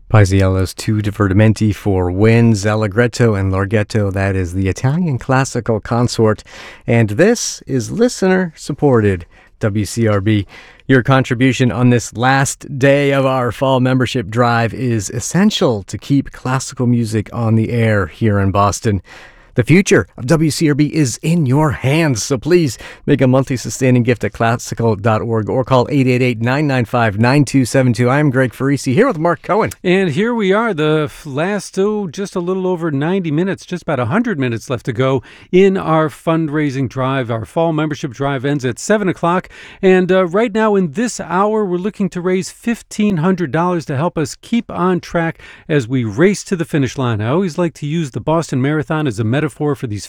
Paisiello's Tu Divertimenti for Winds, Allegretto and Larghetto. That is the Italian classical consort. And this is listener-supported WCRB. Your contribution on this last day of our fall membership drive is essential to keep classical music on the air here in Boston. The future of WCRB is in your hands, so please make a monthly sustaining gift at classical.org or call 888-995-9272. I'm Greg Farisi here with Mark Cohen. And here we are, the last, just a little over 90 minutes, just about 100 minutes left to go in our fundraising drive. Our fall membership drive ends at 7 o'clock. And right now in this hour, we're looking to raise $1,500 to help us keep on track as we race to the finish line. I always like to use the Boston Marathon as a metaphor for these